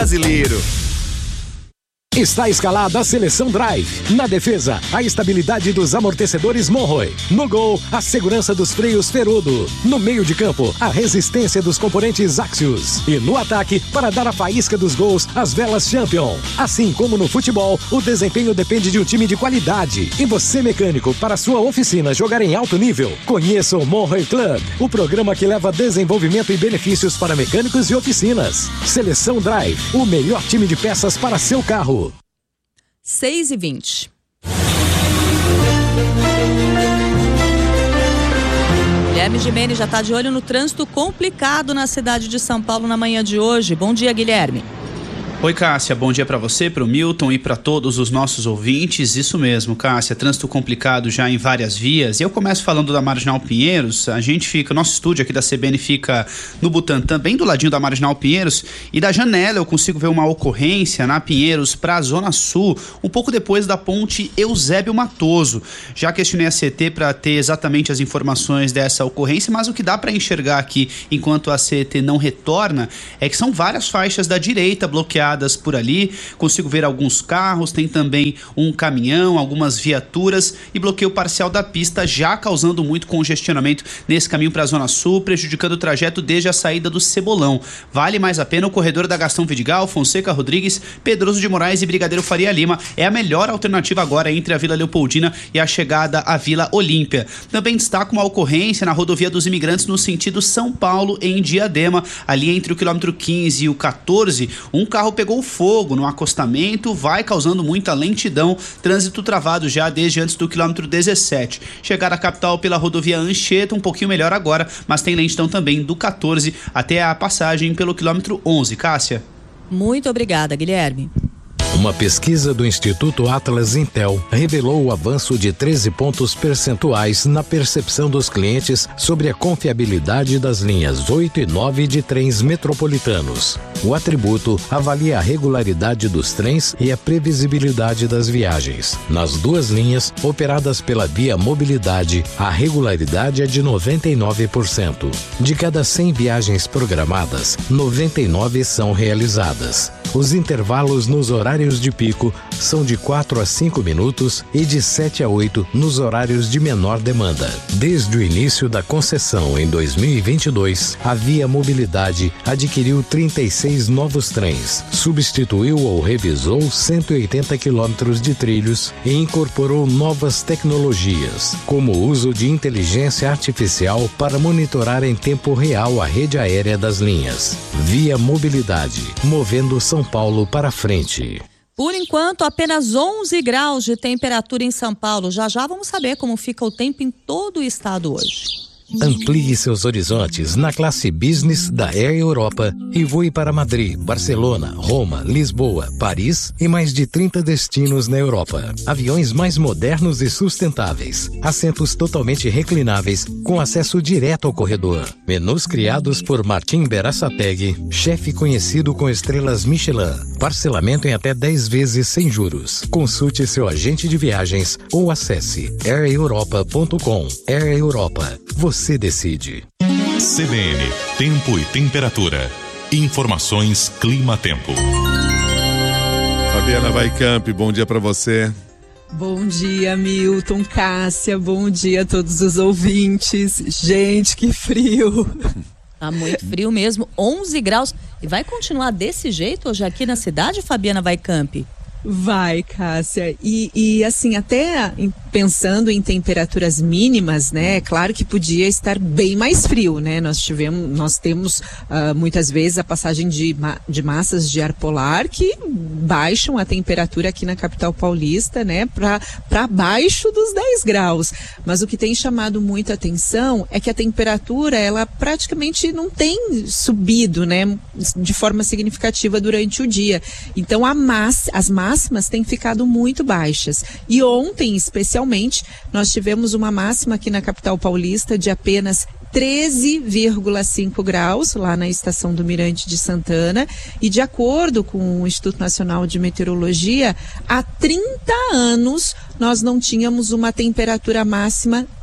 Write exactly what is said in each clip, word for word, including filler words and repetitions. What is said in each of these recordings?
Brasileiro. Está escalada a seleção Drive. Na defesa, a estabilidade dos amortecedores Monroe. No gol, a segurança dos freios Ferodo. No meio de campo, a resistência dos componentes Axios. E no ataque, para dar a faísca dos gols, as velas Champion. Assim como no futebol, o desempenho depende de um time de qualidade. E você, mecânico, para sua oficina jogar em alto nível, conheça o Monroe Club, o programa que leva desenvolvimento e benefícios para mecânicos e oficinas. Seleção Drive, o melhor time de peças para seu carro. seis e vinte. Guilherme Gimenez já está de olho no trânsito complicado na cidade de São Paulo na manhã de hoje. Bom dia, Guilherme. Oi, Cássia, bom dia para você, para o Milton e para todos os nossos ouvintes. Isso mesmo, Cássia, trânsito complicado já em várias vias. E eu começo falando da Marginal Pinheiros. A gente fica, nosso estúdio aqui da C B N fica no Butantã, bem do ladinho da Marginal Pinheiros. E da janela eu consigo ver uma ocorrência na Pinheiros para a Zona Sul, um pouco depois da ponte Eusébio Matoso. Já questionei a C T para ter exatamente as informações dessa ocorrência, mas o que dá para enxergar aqui enquanto a C T não retorna é que são várias faixas da direita bloqueadas por ali, consigo ver alguns carros, tem também um caminhão, algumas viaturas e bloqueio parcial da pista, já causando muito congestionamento nesse caminho para a Zona Sul, prejudicando o trajeto desde a saída do Cebolão. Vale mais a pena o corredor da Gastão Vidigal, Fonseca Rodrigues, Pedroso de Moraes e Brigadeiro Faria Lima. É a melhor alternativa agora entre a Vila Leopoldina e a chegada à Vila Olímpia. Também destaca uma ocorrência na rodovia dos Imigrantes no sentido São Paulo em Diadema, ali entre o quilômetro quinze e o quatorze, um carro pegou fogo no acostamento, vai causando muita lentidão, trânsito travado já desde antes do quilômetro dezessete. Chegar à capital pela rodovia Anchieta, um pouquinho melhor agora, mas tem lentidão também do quatorze até a passagem pelo quilômetro onze. Cássia? Muito obrigada, Guilherme. Uma pesquisa do Instituto Atlas Intel revelou o avanço de treze pontos percentuais na percepção dos clientes sobre a confiabilidade das linhas oito e nove de trens metropolitanos. O atributo avalia a regularidade dos trens e a previsibilidade das viagens. Nas duas linhas, operadas pela Via Mobilidade, a regularidade é de noventa e nove por cento. De cada cem viagens programadas, noventa e nove são realizadas. Os intervalos nos horários de pico são de quatro a cinco minutos e de sete a oito nos horários de menor demanda. Desde o início da concessão em dois mil e vinte e dois, a Via Mobilidade adquiriu trinta e seis novos trens, substituiu ou revisou cento e oitenta quilômetros de trilhos e incorporou novas tecnologias, como o uso de inteligência artificial para monitorar em tempo real a rede aérea das linhas. Via Mobilidade, movendo São Paulo para frente. Por enquanto, apenas onze graus de temperatura em São Paulo. Já já vamos saber como fica o tempo em todo o estado hoje. Amplie seus horizontes na classe Business da Air Europa e voe para Madrid, Barcelona, Roma, Lisboa, Paris e mais de trinta destinos na Europa. Aviões mais modernos e sustentáveis, assentos totalmente reclináveis com acesso direto ao corredor. Menus criados por Martim Berasategui, chefe conhecido com estrelas Michelin. Parcelamento em até dez vezes sem juros. Consulte seu agente de viagens ou acesse air europa ponto com. Air Europa. Você decide. C B N, tempo e temperatura. Informações Clima-Tempo. Fabiana Vaicamp, bom dia para você. Bom dia, Milton, Cássia, bom dia a todos os ouvintes. Gente, que frio. Tá muito frio mesmo, onze graus. E vai continuar desse jeito hoje aqui na cidade, Fabiana Vaicamp? Vai, Cássia, e, e assim, até pensando em temperaturas mínimas, né, é claro que podia estar bem mais frio, né, nós tivemos, nós temos uh, muitas vezes a passagem de, de massas de ar polar que baixam a temperatura aqui na capital paulista, né, para para baixo dos dez graus, mas o que tem chamado muita atenção é que a temperatura, ela praticamente não tem subido, né, de forma significativa durante o dia, então a massa, as massas máximas têm ficado muito baixas. E ontem, especialmente, nós tivemos uma máxima aqui na capital paulista de apenas treze vírgula cinco graus, lá na estação do Mirante de Santana, e de acordo com o Instituto Nacional de Meteorologia, há trinta anos nós não tínhamos uma temperatura máxima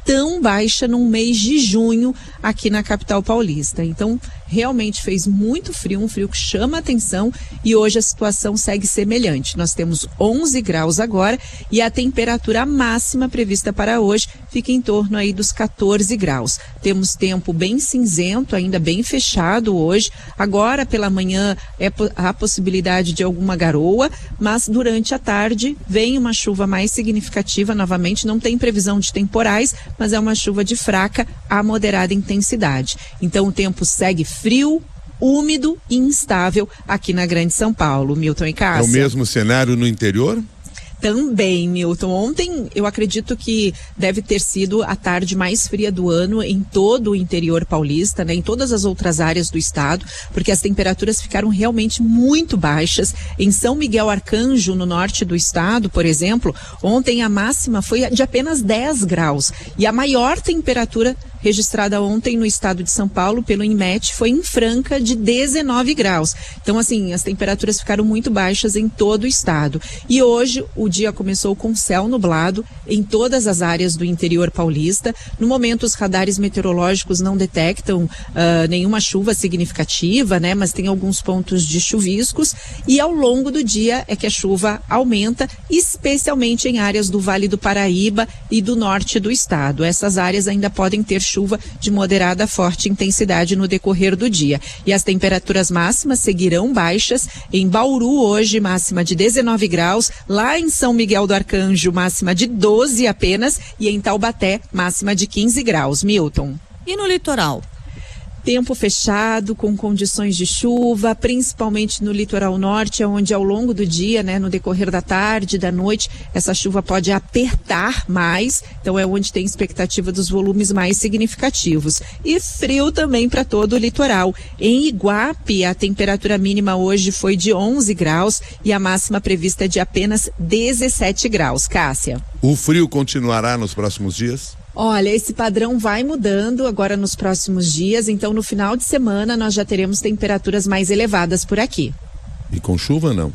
tão baixa num mês de junho aqui na capital paulista. Então, realmente fez muito frio, um frio que chama atenção, e hoje a situação segue semelhante. Nós temos onze graus agora e a temperatura máxima prevista para hoje fica em torno aí dos quatorze graus. Temos tempo bem cinzento, ainda bem fechado hoje. Agora pela manhã é a possibilidade de alguma garoa, mas durante a tarde vem uma chuva mais significativa novamente. Não tem previsão de temporais, mas é uma chuva de fraca a moderada intensidade. Então o tempo segue frio, úmido e instável aqui na Grande São Paulo. Milton e Cássia. É o mesmo cenário no interior? Também, Milton. Ontem eu acredito que deve ter sido a tarde mais fria do ano em todo o interior paulista, né, em todas as outras áreas do estado, porque as temperaturas ficaram realmente muito baixas. Em São Miguel Arcanjo, no norte do estado, por exemplo, ontem a máxima foi de apenas dez graus e a maior temperatura registrada ontem no estado de São Paulo pelo INMET foi em Franca, de dezenove graus. Então, assim, as temperaturas ficaram muito baixas em todo o estado. E hoje o dia começou com céu nublado em todas as áreas do interior paulista. No momento, os radares meteorológicos não detectam uh, nenhuma chuva significativa, né? Mas tem alguns pontos de chuviscos, e ao longo do dia é que a chuva aumenta, especialmente em áreas do Vale do Paraíba e do norte do estado. Essas áreas ainda podem ter chuva de moderada a forte intensidade no decorrer do dia. E as temperaturas máximas seguirão baixas. Em Bauru hoje, máxima de dezenove graus, lá em São Miguel do Arcanjo, máxima de doze apenas, e em Taubaté, máxima de quinze graus. Milton. E no litoral? Tempo fechado, com condições de chuva, principalmente no litoral norte, onde ao longo do dia, né, no decorrer da tarde, da noite, essa chuva pode apertar mais, então é onde tem expectativa dos volumes mais significativos. E frio também para todo o litoral. Em Iguape, a temperatura mínima hoje foi de onze graus e a máxima prevista é de apenas dezessete graus. Cássia. O frio continuará nos próximos dias? Olha, esse padrão vai mudando agora nos próximos dias, então no final de semana nós já teremos temperaturas mais elevadas por aqui. E com chuva, não?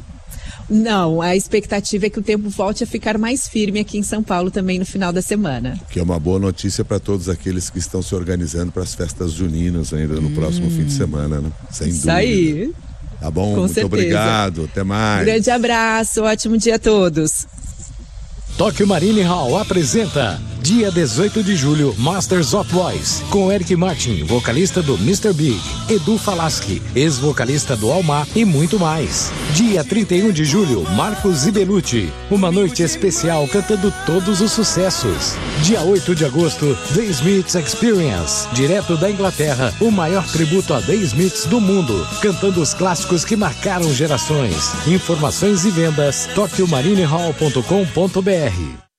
Não, a expectativa é que o tempo volte a ficar mais firme aqui em São Paulo também no final da semana. Que é uma boa notícia para todos aqueles que estão se organizando para as festas juninas ainda no hum. próximo fim de semana, né? Sem Isso dúvida. aí. Tá bom, com muito certeza. Obrigado, até mais. Grande abraço, ótimo dia a todos. Tóquio Marine Hall apresenta dia dezoito de julho Masters of Voice, com Eric Martin, vocalista do mister Big, Edu Falaschi, ex-vocalista do Almar e muito mais. Dia trinta e um de julho, Marcos Ibelucci, uma noite especial cantando todos os sucessos. Dia oito de agosto, The Smiths Experience, direto da Inglaterra, o maior tributo a The Smiths do mundo, cantando os clássicos que marcaram gerações. Informações e vendas, tóquio marine hall ponto com ponto b r.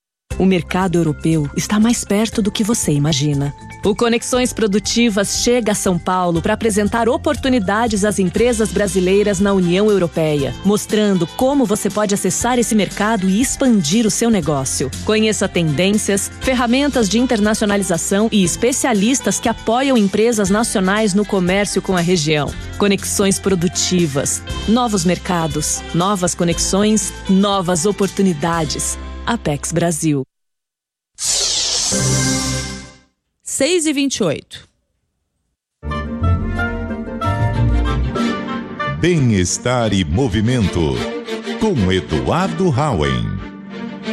O mercado europeu está mais perto do que você imagina. O Conexões Produtivas chega a São Paulo para apresentar oportunidades às empresas brasileiras na União Europeia, mostrando como você pode acessar esse mercado e expandir o seu negócio. Conheça tendências, ferramentas de internacionalização e especialistas que apoiam empresas nacionais no comércio com a região. Conexões Produtivas. Novos mercados, novas conexões, novas oportunidades. Apex Brasil. seis e vinte e oito. Bem-estar e movimento com Eduardo Hauen.